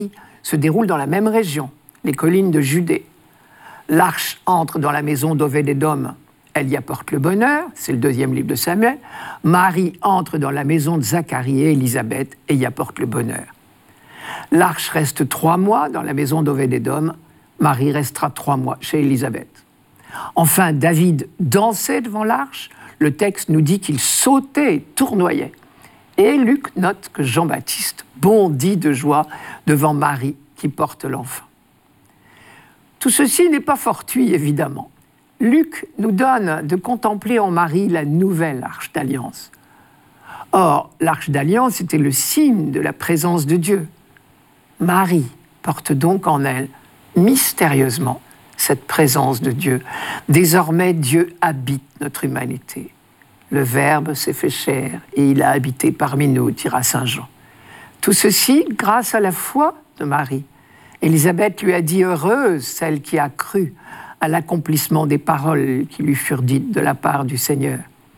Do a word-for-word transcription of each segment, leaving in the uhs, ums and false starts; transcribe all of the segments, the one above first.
se déroule dans la même région, les collines de Judée. L'arche entre dans la maison d'Obed-Édom, elle y apporte le bonheur, c'est le deuxième livre de Samuel. Marie entre dans la maison de Zacharie et Élisabeth et y apporte le bonheur. L'arche reste trois mois dans la maison d'Obed-Édom, Marie restera trois mois chez Élisabeth. Enfin, David dansait devant l'arche, le texte nous dit qu'il sautait et tournoyait. Et Luc note que Jean-Baptiste bondit de joie devant Marie qui porte l'enfant. Tout ceci n'est pas fortuit, évidemment. Luc nous donne de contempler en Marie la nouvelle arche d'alliance. Or, l'arche d'alliance était le signe de la présence de Dieu. Marie porte donc en elle, mystérieusement, cette présence de Dieu. Désormais, Dieu habite notre humanité. Le Verbe s'est fait chair et il a habité parmi nous, dira saint Jean. Tout ceci grâce à la foi de Marie. Élisabeth lui a dit « Heureuse celle qui a cru à l'accomplissement des paroles qui lui furent dites de la part du Seigneur. »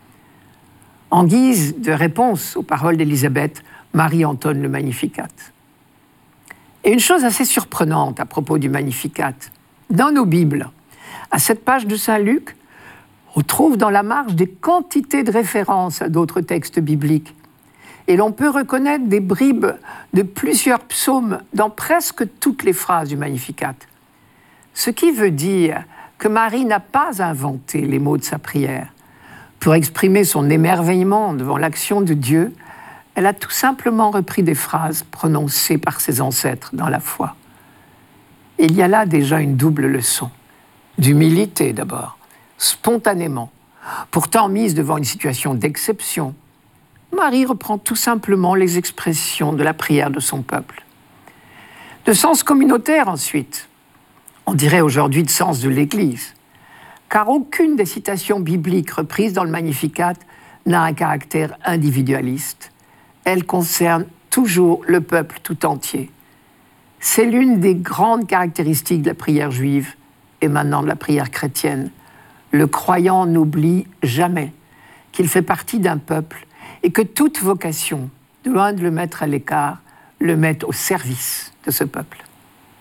En guise de réponse aux paroles d'Élisabeth, Marie entonne le Magnificat. Et une chose assez surprenante à propos du Magnificat, dans nos Bibles, à cette page de saint Luc, on trouve dans la marge des quantités de références à d'autres textes bibliques. Et l'on peut reconnaître des bribes de plusieurs psaumes dans presque toutes les phrases du Magnificat. Ce qui veut dire que Marie n'a pas inventé les mots de sa prière. Pour exprimer son émerveillement devant l'action de Dieu, elle a tout simplement repris des phrases prononcées par ses ancêtres dans la foi. Il y a là déjà une double leçon. D'humilité d'abord, spontanément, pourtant mise devant une situation d'exception. Marie reprend tout simplement les expressions de la prière de son peuple. De sens communautaire ensuite, on dirait aujourd'hui de sens de l'Église, car aucune des citations bibliques reprises dans le Magnificat n'a un caractère individualiste. Elle concerne toujours le peuple tout entier. C'est l'une des grandes caractéristiques de la prière juive et maintenant de la prière chrétienne. Le croyant n'oublie jamais qu'il fait partie d'un peuple et que toute vocation, loin de le mettre à l'écart, le met au service de ce peuple.